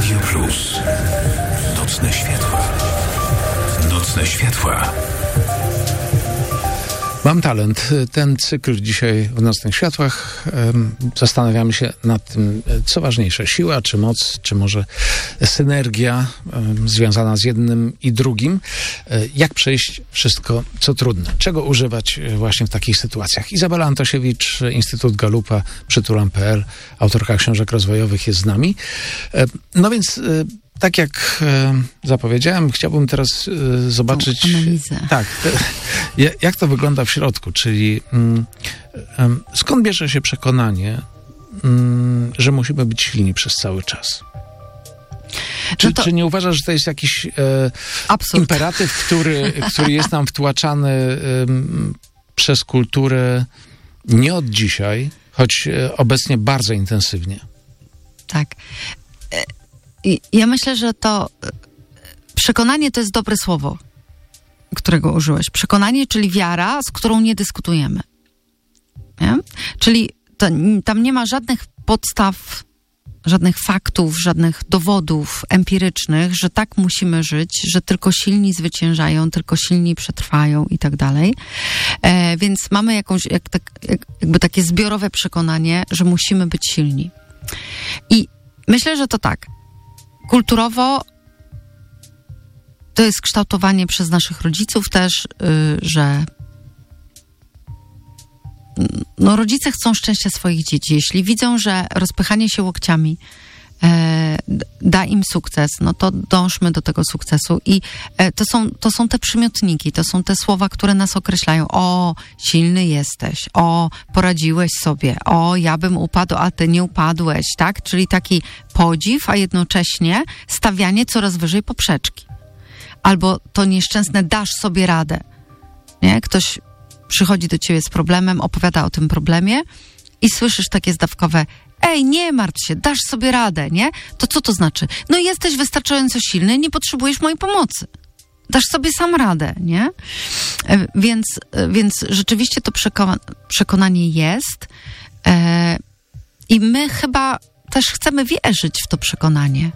Radio Plus. Nocne światła. Nocne światła. Mam talent. Ten cykl dzisiaj w Nocnych Światłach. Zastanawiamy się nad tym, co ważniejsze, siła czy moc, czy może synergia związana z jednym i drugim. Jak przejść wszystko, co trudne. Czego używać właśnie w takich sytuacjach. Izabela Antosiewicz, Instytut Galupa, Przytulam.pl, autorka książek rozwojowych jest z nami. No więc... Tak jak zapowiedziałem, chciałbym teraz zobaczyć... analizę. Tak, jak to wygląda w środku, czyli skąd bierze się przekonanie, że musimy być silni przez cały czas? Czy nie uważasz, że to jest jakiś imperatyw, który jest nam wtłaczany przez kulturę nie od dzisiaj, choć obecnie bardzo intensywnie? Tak. Ja myślę, że to przekonanie to jest dobre słowo, którego użyłeś. Przekonanie, czyli wiara, z którą nie dyskutujemy. Nie? Czyli tam nie ma żadnych podstaw, żadnych faktów, żadnych dowodów empirycznych, że tak musimy żyć, że tylko silni zwyciężają, tylko silni przetrwają i tak dalej. Więc mamy jakby takie zbiorowe przekonanie, że musimy być silni. I myślę, że to tak. Kulturowo to jest kształtowanie przez naszych rodziców też, że rodzice chcą szczęścia swoich dzieci. Jeśli widzą, że rozpychanie się łokciami da im sukces, no to dążmy do tego sukcesu. I to są te przymiotniki, to są te słowa, które nas określają. O, silny jesteś. O, poradziłeś sobie. O, ja bym upadł, a ty nie upadłeś, tak? Czyli taki podziw, a jednocześnie stawianie coraz wyżej poprzeczki. Albo to nieszczęsne dasz sobie radę. Nie? Ktoś przychodzi do ciebie z problemem, opowiada o tym problemie i słyszysz takie zdawkowe: ej, nie martw się, dasz sobie radę, nie? To co to znaczy? No jesteś wystarczająco silny, nie potrzebujesz mojej pomocy. Dasz sobie sam radę, nie? Więc rzeczywiście to przekonanie jest i my chyba też chcemy wierzyć w to przekonanie.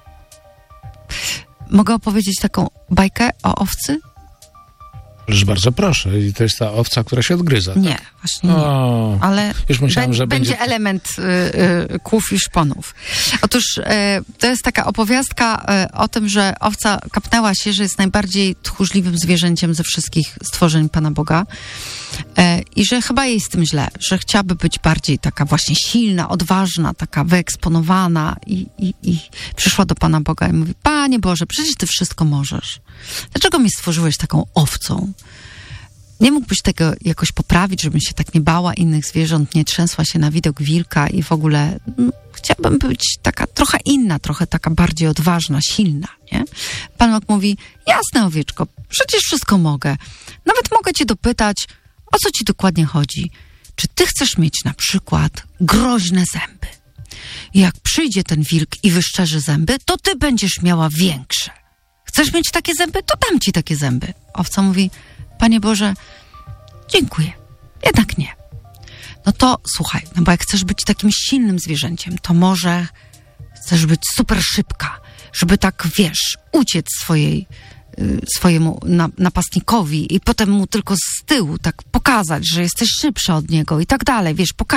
Mogę opowiedzieć taką bajkę o owcy? Ależ bardzo proszę. I to jest ta owca, która się odgryza. Nie, tak? właśnie nie. Ale już myślałem, że będzie element kłów i szponów. Otóż to jest taka opowiastka o tym, że owca kapnęła się, że jest najbardziej tchórzliwym zwierzęciem ze wszystkich stworzeń Pana Boga i że chyba jej z tym źle, że chciałaby być bardziej taka właśnie silna, odważna, taka wyeksponowana i przyszła do Pana Boga i mówi: Panie Boże, przecież Ty wszystko możesz. Dlaczego mnie stworzyłeś taką owcą? Nie mógłbyś tego jakoś poprawić, żebym się tak nie bała innych zwierząt, nie trzęsła się na widok wilka i w ogóle chciałabym być taka trochę inna, trochę taka bardziej odważna, silna, nie? Pan Bóg mówi: jasne, owieczko, przecież wszystko mogę. Nawet mogę cię dopytać, o co ci dokładnie chodzi. Czy ty chcesz mieć na przykład groźne zęby? I jak przyjdzie ten wilk i wyszczerzy zęby, to ty będziesz miała większe. Chcesz mieć takie zęby? To dam ci takie zęby. Owca mówi: Panie Boże, dziękuję. Jednak nie. No to słuchaj, no bo jak chcesz być takim silnym zwierzęciem, to może chcesz być super szybka, żeby tak, wiesz, uciec swojemu napastnikowi i potem mu tylko z tyłu tak pokazać, że jesteś szybsza od niego i tak dalej, wiesz,